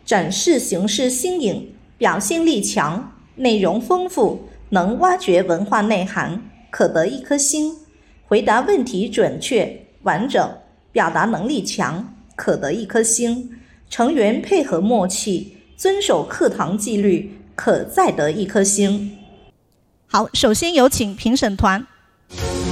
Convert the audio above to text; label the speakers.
Speaker 1: 展示形式新颖，表现力强，内容丰富，能挖掘文化内涵，可得一颗星。回答问题准确完整，表达能力强，可得一颗星。成员配合默契，遵守课堂纪律，可再得一颗星。好，首先有请评审团。